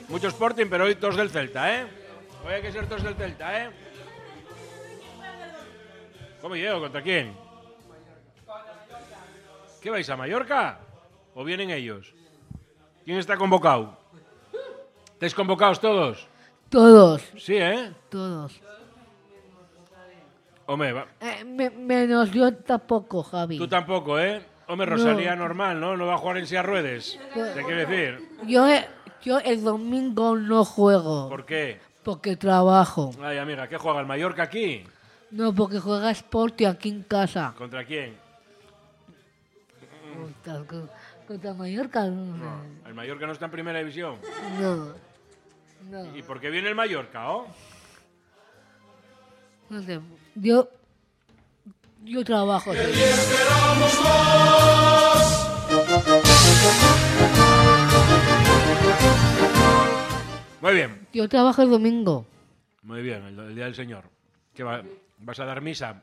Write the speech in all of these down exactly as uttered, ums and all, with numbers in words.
Mucho Sporting, pero hoy todos del Celta, ¿eh? Hoy hay que ser todos del Celta, ¿eh? ¿Cómo llego? ¿Contra quién? ¿Qué vais, a Mallorca? ¿O vienen ellos? ¿Quién está convocado? ¿Estáis convocados todos? Todos. Sí, ¿eh? Todos. Hombre, va. Eh, me, menos yo tampoco, Javi. Tú tampoco, ¿eh? Hombre, No. Rosalía normal, ¿no? No va a jugar en silla ruedes. ¿Te quiero decir? Yo, eh, yo el domingo no juego. ¿Por qué? Porque trabajo. Ay, amiga, ¿qué juega el Mallorca aquí? No, porque juega Sporting aquí en casa. ¿Contra quién? Contra, contra Mallorca. No, el Mallorca no está en primera división. No. No. ¿Y por qué viene el Mallorca, oh? No sé. Yo. Yo trabajo. Muy bien. Yo trabajo el domingo. Muy bien, el, el Día del Señor. ¿Qué va, vas a dar misa?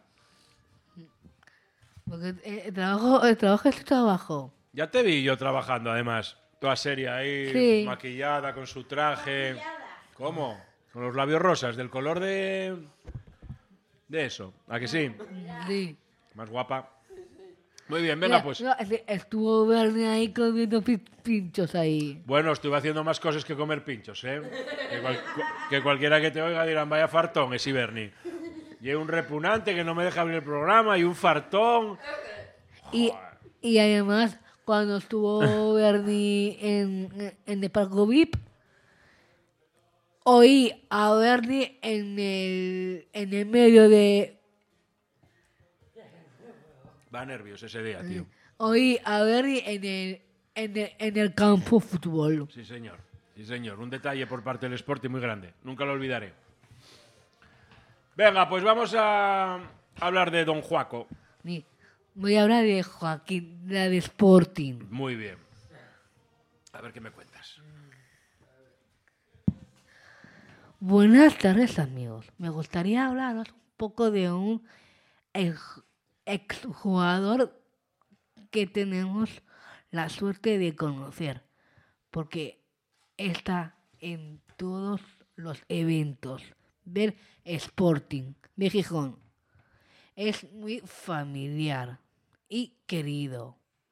Porque eh, el trabajo, el trabajo es trabajo. Ya te vi yo trabajando, además. Toda seria ahí, Sí. maquillada, con su traje. ¿Cómo? Con los labios rosas, del color de... De eso. ¿A que sí? Sí. Más guapa. Muy bien, venga, Mira, pues. no, es- estuvo Bernie ahí comiendo pi- pinchos ahí. Bueno, estuve haciendo más cosas que comer pinchos, ¿eh? Que, cual- cu- que cualquiera que te oiga dirán, vaya fartón, es Bernie. Y hay un repugnante que no me deja abrir el programa, y un fartón. Y, y además, cuando estuvo Bernie en, en el Parco V I P, oí a Bernie en el, en el medio de... Va nervios ese día, tío. Oí a Bernie en el, en el, en el campo de fútbol. Sí, señor. Sí, señor. Un detalle por parte del Sporting muy grande. Nunca lo olvidaré. Venga, pues vamos a hablar de Don Juaco. Sí. Voy a hablar de Joaquín, la de Sporting. Muy bien. A ver qué me cuentas. Buenas tardes, amigos. Me gustaría hablaros un poco de un ex- exjugador que tenemos la suerte de conocer, porque está en todos los eventos del Sporting de Gijón. Es muy familiar y querido.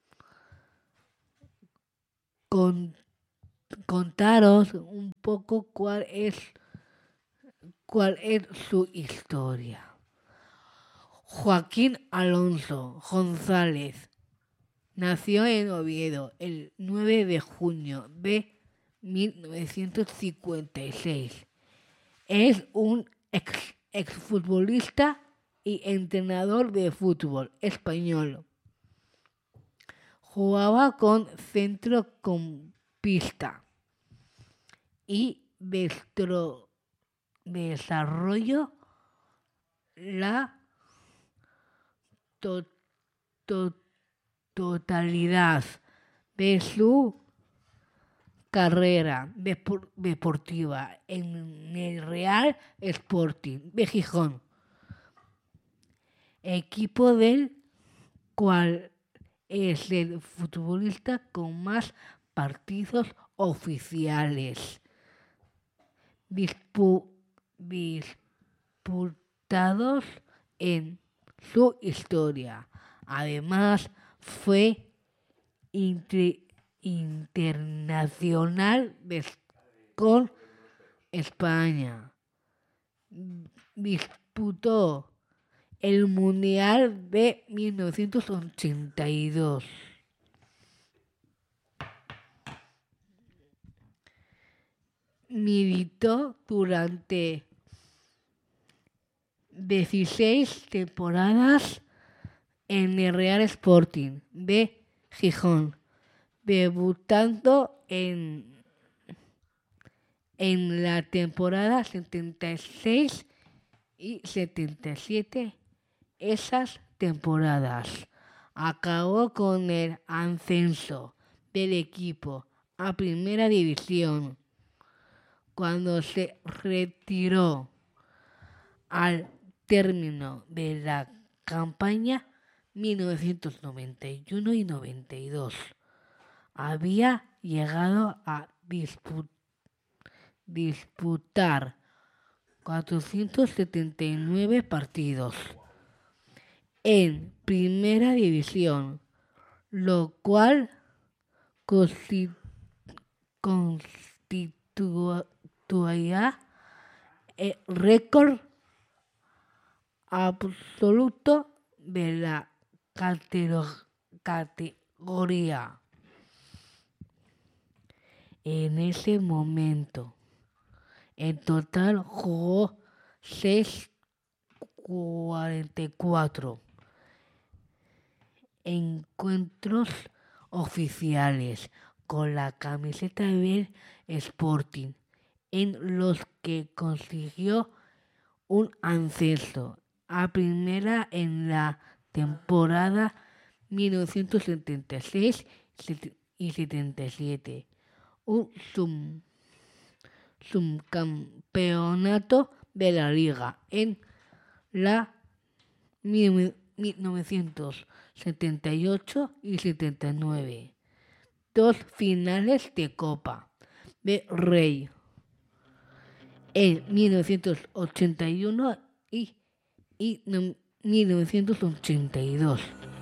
Con, contaros un poco cuál es cuál es su historia. Joaquín Alonso González nació en Oviedo el nueve de junio de mil novecientos cincuenta y seis. Es un ex, exfutbolista y entrenador de fútbol español. Jugaba con centrocampista y destro- desarrolló la to- to- totalidad de su carrera depor- deportiva en el Real Sporting de Gijón, equipo del cual es el futbolista con más partidos oficiales dispu- disputados en su historia. Además, fue inter- internacional des- con España. Disputó el Mundial de mil novecientos ochenta y dos. Militó durante dieciséis temporadas en el Real Sporting de Gijón, debutando en, en la temporada setenta y seis y setenta y siete. Esas temporadas acabó con el ascenso del equipo a Primera División. Cuando se retiró al término de la campaña mil novecientos noventa y uno y noventa y dos, había llegado a dispu- disputar cuatrocientos setenta y nueve partidos en Primera División, lo cual constitu- constituía el récord absoluto de la catero- categoría. En ese momento, en total jugó seiscientos cuarenta y cuatro encuentros oficiales con la camiseta del Sporting, en los que consiguió un ascenso a primera en la temporada mil novecientos setenta y seis y setenta y siete, un sub- subcampeonato de la liga en la mil novecientos setenta y ocho y setenta y nueve, dos finales de Copa de Rey en mil novecientos ochenta y uno y, y no, mil novecientos ochenta y dos.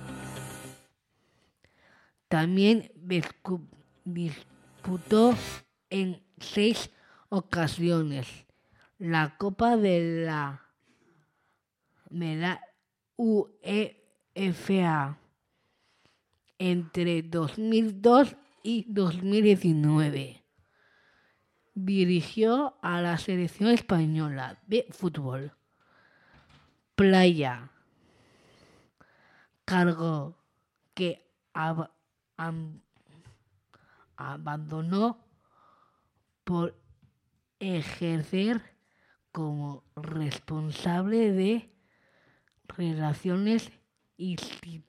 También discu- disputó en seis ocasiones la Copa de la, de la UEFA entre dos mil dos y dos mil diecinueve. Dirigió a la selección española de fútbol playa, cargo que ab- am- abandonó por ejercer como responsable de relaciones insti-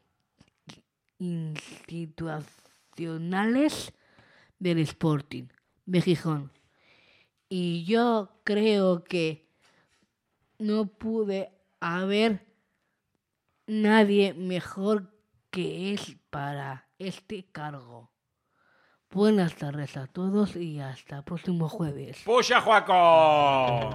institucionales del Sporting de Gijón. Y yo creo que no pude haber nadie mejor que él para este cargo. Buenas tardes a todos y hasta el próximo jueves. ¡Puxa, Juaco!